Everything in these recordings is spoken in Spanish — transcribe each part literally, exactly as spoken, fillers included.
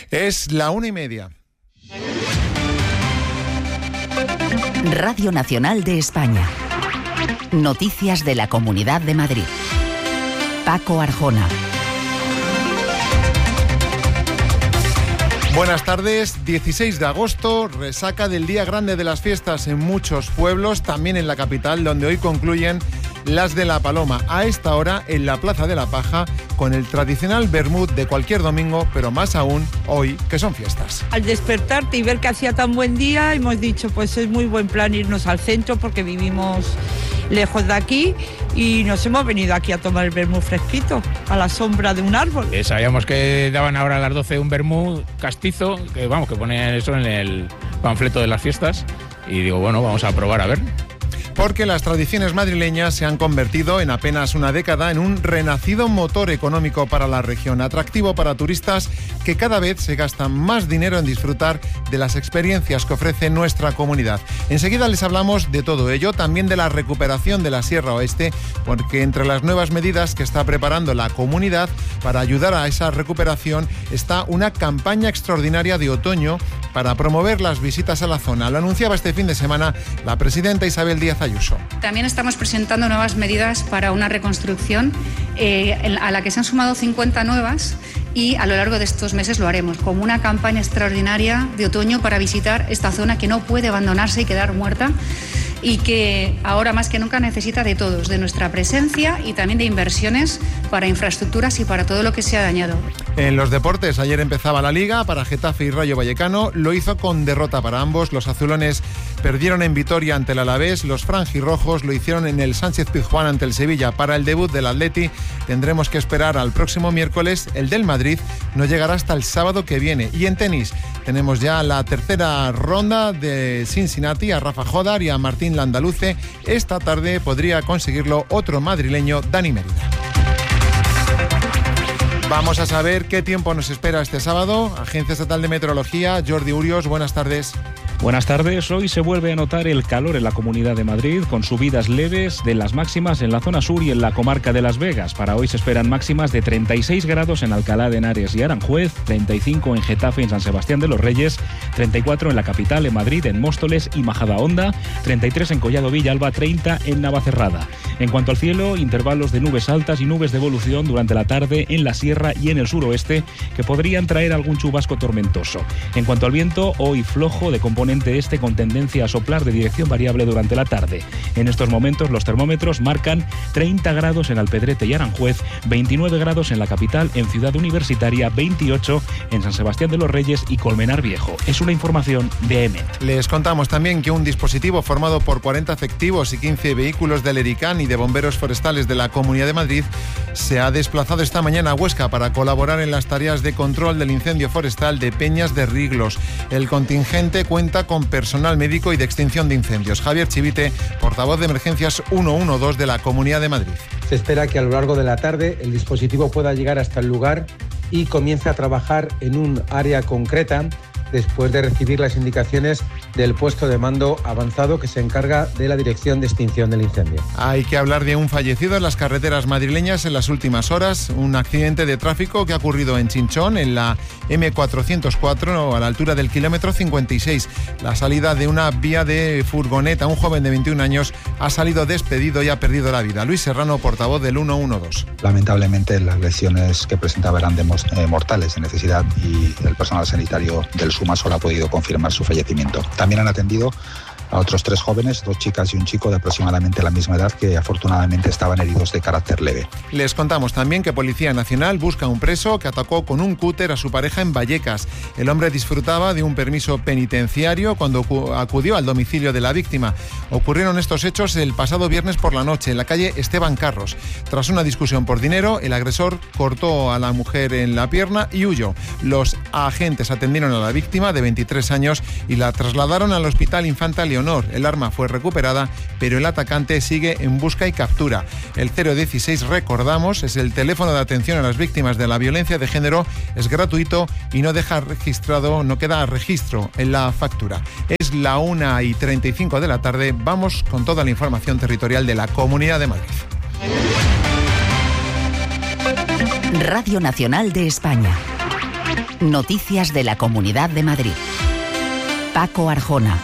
Es la una y media. Radio Nacional de España. Noticias de la Comunidad de Madrid. Paco Arjona. Buenas tardes, dieciséis de agosto, resaca del día grande de las fiestas en muchos pueblos, también en la capital, donde hoy concluyen las de La Paloma, a esta hora en la Plaza de la Paja, con el tradicional vermut de cualquier domingo, pero más aún hoy, que son fiestas. Al despertarte y ver que hacía tan buen día, hemos dicho, pues es muy buen plan irnos al centro, porque vivimos lejos de aquí, y nos hemos venido aquí a tomar el vermut fresquito, a la sombra de un árbol. Eh, sabíamos que daban ahora a las doce un vermut castizo, que vamos, que pone eso en el panfleto de las fiestas, y digo, bueno, vamos a probar a ver. Porque las tradiciones madrileñas se han convertido en apenas una década en un renacido motor económico para la región, atractivo para turistas que cada vez se gastan más dinero en disfrutar de las experiencias que ofrece nuestra comunidad. Enseguida les hablamos de todo ello, también de la recuperación de la Sierra Oeste, porque entre las nuevas medidas que está preparando la comunidad para ayudar a esa recuperación está una campaña extraordinaria de otoño para promover las visitas a la zona. Lo anunciaba este fin de semana la presidenta Isabel Díaz Ayuso. También estamos presentando nuevas medidas para una reconstrucción eh, a la que se han sumado cincuenta nuevas, y a lo largo de estos meses lo haremos como una campaña extraordinaria de otoño para visitar esta zona que no puede abandonarse y quedar muerta, y que ahora más que nunca necesita de todos, de nuestra presencia y también de inversiones para infraestructuras y para todo lo que se ha dañado. En los deportes, ayer empezaba la Liga para Getafe y Rayo Vallecano, lo hizo con derrota para ambos. Los azulones perdieron en Vitoria ante el Alavés, los franjirrojos lo hicieron en el Sánchez-Pizjuán ante el Sevilla. Para el debut del Atleti tendremos que esperar al próximo miércoles. El del Madrid no llegará hasta el sábado que viene. Y en tenis tenemos ya la tercera ronda de Cincinnati, a Rafa Jodar y a Martín Landaluce. Esta tarde podría conseguirlo otro madrileño, Dani Mérida. Vamos a saber qué tiempo nos espera este sábado. Agencia Estatal de Meteorología, Jordi Urios, buenas tardes. Buenas tardes. Hoy se vuelve a notar el calor en la Comunidad de Madrid, con subidas leves de las máximas en la zona sur y en la comarca de Las Vegas. Para hoy se esperan máximas de treinta y seis grados en Alcalá de Henares y Aranjuez, treinta y cinco en Getafe y en San Sebastián de los Reyes, treinta y cuatro en la capital, en Madrid, en Móstoles y Majadahonda, treinta y tres en Collado Villalba, treinta en Navacerrada. En cuanto al cielo, intervalos de nubes altas y nubes de evolución durante la tarde en la sierra y en el suroeste, que podrían traer algún chubasco tormentoso. En cuanto al viento, hoy flojo de componente este, con tendencia a soplar de dirección variable durante la tarde. En estos momentos los termómetros marcan treinta grados en Alpedrete y Aranjuez, veintinueve grados en la capital, en Ciudad Universitaria, veintiocho en San Sebastián de los Reyes y Colmenar Viejo. Es una información de E M E T. Les contamos también que un dispositivo formado por cuarenta efectivos y quince vehículos del ERICAN y de bomberos forestales de la Comunidad de Madrid se ha desplazado esta mañana a Huesca para colaborar en las tareas de control del incendio forestal de Peñas de Riglos. El contingente cuenta con personal médico y de extinción de incendios. Javier Chivite, portavoz de Emergencias ciento doce de la Comunidad de Madrid. Se espera que a lo largo de la tarde el dispositivo pueda llegar hasta el lugar y comience a trabajar en un área concreta, después de recibir las indicaciones del puesto de mando avanzado que se encarga de la dirección de extinción del incendio. Hay que hablar de un fallecido en las carreteras madrileñas en las últimas horas, un accidente de tráfico que ha ocurrido en Chinchón, en la eme cuatrocientos cuatro, a la altura del kilómetro cincuenta y seis. La salida de una vía de furgoneta, un joven de veintiún años ha salido despedido y ha perdido la vida. Luis Serrano, portavoz del ciento doce. Lamentablemente las lesiones que presentaba eran de mortales de necesidad, y el personal sanitario del Sumasol ha podido confirmar su fallecimiento. También han atendido a otros tres jóvenes, dos chicas y un chico de aproximadamente la misma edad, que afortunadamente estaban heridos de carácter leve. Les contamos también que Policía Nacional busca a un preso que atacó con un cúter a su pareja en Vallecas. El hombre disfrutaba de un permiso penitenciario cuando acudió al domicilio de la víctima. Ocurrieron estos hechos el pasado viernes por la noche en la calle Esteban Carros. Tras una discusión por dinero, el agresor cortó a la mujer en la pierna y huyó. Los agentes atendieron a la víctima de veintitrés años y la trasladaron al Hospital Infanta Leonor. El arma fue recuperada, pero el atacante sigue en busca y captura. El cero dieciséis, recordamos, es el teléfono de atención a las víctimas de la violencia de género. Es gratuito y no deja registrado, no queda registro en la factura. Es la una y treinta y cinco de la tarde. Vamos con toda la información territorial de la Comunidad de Madrid. Radio Nacional de España. Noticias de la Comunidad de Madrid. Paco Arjona.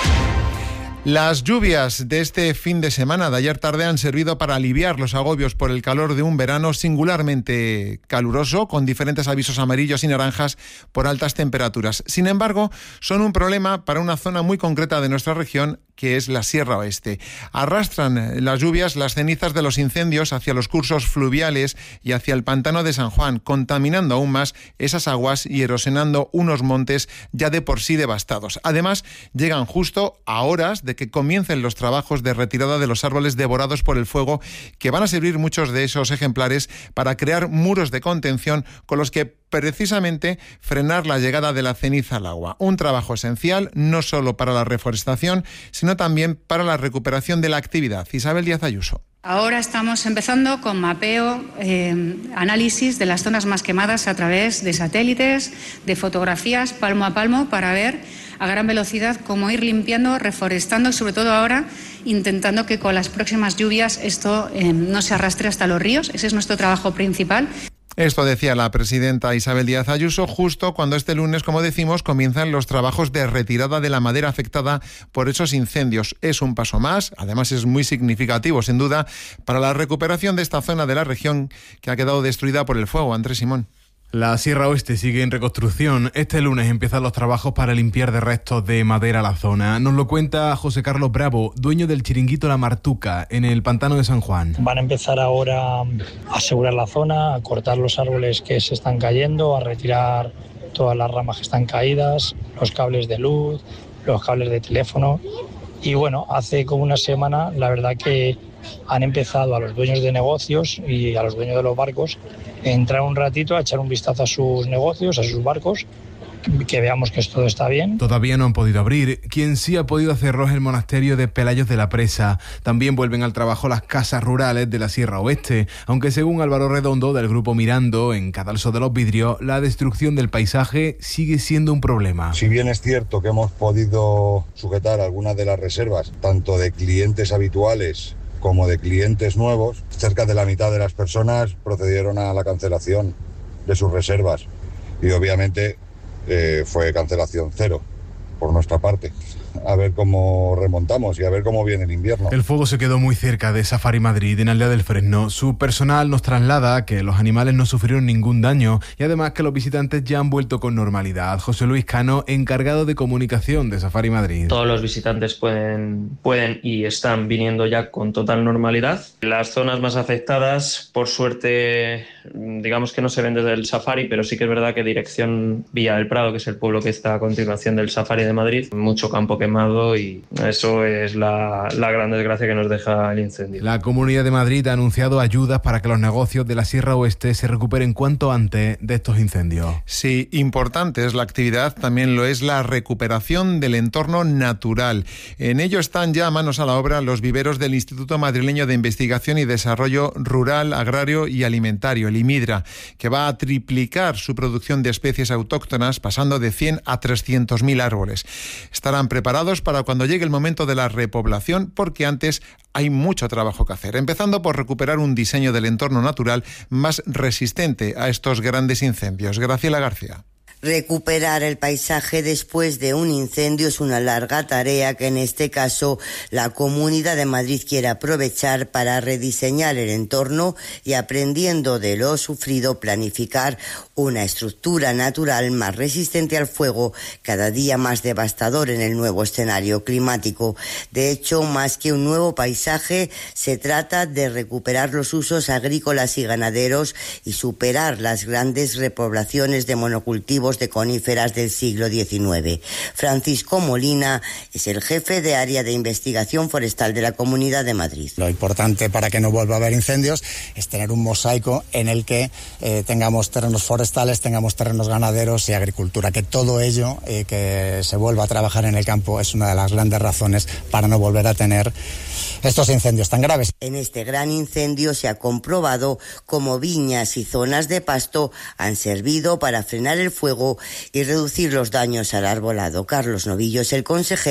Las lluvias de este fin de semana de ayer tarde han servido para aliviar los agobios por el calor de un verano singularmente caluroso, con diferentes avisos amarillos y naranjas por altas temperaturas. Sin embargo, son un problema para una zona muy concreta de nuestra región, que es la Sierra Oeste. Arrastran las lluvias las cenizas de los incendios hacia los cursos fluviales y hacia el pantano de San Juan, contaminando aún más esas aguas y erosionando unos montes ya de por sí devastados. Además, llegan justo a horas de que comiencen los trabajos de retirada de los árboles devorados por el fuego, que van a servir muchos de esos ejemplares para crear muros de contención con los que precisamente frenar la llegada de la ceniza al agua. Un trabajo esencial no solo para la reforestación, sino también para la recuperación de la actividad. Isabel Díaz Ayuso. Ahora estamos empezando con mapeo, eh, análisis de las zonas más quemadas a través de satélites, de fotografías palmo a palmo, para ver a gran velocidad cómo ir limpiando, reforestando y sobre todo ahora intentando que con las próximas lluvias esto eh, no se arrastre hasta los ríos. Ese es nuestro trabajo principal. Esto decía la presidenta Isabel Díaz Ayuso justo cuando este lunes, como decimos, comienzan los trabajos de retirada de la madera afectada por esos incendios. Es un paso más, además es muy significativo, sin duda, para la recuperación de esta zona de la región que ha quedado destruida por el fuego. Andrés Simón. La Sierra Oeste sigue en reconstrucción. Este lunes empiezan los trabajos para limpiar de restos de madera la zona. Nos lo cuenta José Carlos Bravo, dueño del chiringuito La Martuca, en el pantano de San Juan. Van a empezar ahora a asegurar la zona, a cortar los árboles que se están cayendo, a retirar todas las ramas que están caídas, los cables de luz, los cables de teléfono. Y bueno, hace como una semana, la verdad que han empezado a los dueños de negocios y a los dueños de los barcos a entrar un ratito, a echar un vistazo a sus negocios, a sus barcos, que veamos que todo está bien. Todavía no han podido abrir. Quien sí ha podido hacerlo es el monasterio de Pelayos de la Presa. También vuelven al trabajo las casas rurales de la Sierra Oeste, aunque según Álvaro Redondo del Grupo Mirando, en Cadalso de los Vidrios, la destrucción del paisaje sigue siendo un problema. Si bien es cierto que hemos podido sujetar algunas de las reservas, tanto de clientes habituales como de clientes nuevos, cerca de la mitad de las personas procedieron a la cancelación de sus reservas y obviamente eh, fue cancelación cero por nuestra parte. A ver cómo remontamos y a ver cómo viene el invierno. El fuego se quedó muy cerca de Safari Madrid, en Aldea del Fresno. Su personal nos traslada que los animales no sufrieron ningún daño y además que los visitantes ya han vuelto con normalidad. José Luis Cano, encargado de comunicación de Safari Madrid. Todos los visitantes pueden, pueden y están viniendo ya con total normalidad. Las zonas más afectadas, por suerte, digamos que no se ven desde el Safari, pero sí que es verdad que dirección Villa del Prado, que es el pueblo que está a continuación del Safari de Madrid, mucho campo quemado y eso es la, la gran desgracia que nos deja el incendio. La Comunidad de Madrid ha anunciado ayudas para que los negocios de la Sierra Oeste se recuperen cuanto antes de estos incendios. Sí, importante es la actividad, también lo es la recuperación del entorno natural. En ello están ya manos a la obra los viveros del Instituto Madrileño de Investigación y Desarrollo Rural, Agrario y Alimentario, el IMIDRA, que va a triplicar su producción de especies autóctonas, pasando de cien a trescientos mil árboles. Estarán preparados para cuando llegue el momento de la repoblación, porque antes hay mucho trabajo que hacer, empezando por recuperar un diseño del entorno natural más resistente a estos grandes incendios. Graciela García. Recuperar el paisaje después de un incendio es una larga tarea que en este caso la Comunidad de Madrid quiere aprovechar para rediseñar el entorno y, aprendiendo de lo sufrido, planificar una estructura natural más resistente al fuego, cada día más devastador en el nuevo escenario climático. De hecho, más que un nuevo paisaje, se trata de recuperar los usos agrícolas y ganaderos y superar las grandes repoblaciones de monocultivos de coníferas del siglo diecinueve. Francisco Molina es el jefe de área de investigación forestal de la Comunidad de Madrid. Lo importante para que no vuelva a haber incendios es tener un mosaico en el que eh, tengamos terrenos forestales, tengamos terrenos ganaderos y agricultura, que todo ello, eh, que se vuelva a trabajar en el campo, es una de las grandes razones para no volver a tener estos incendios tan graves. En este gran incendio se ha comprobado cómo viñas y zonas de pasto han servido para frenar el fuego y reducir los daños al arbolado. Carlos Novillo es el consejero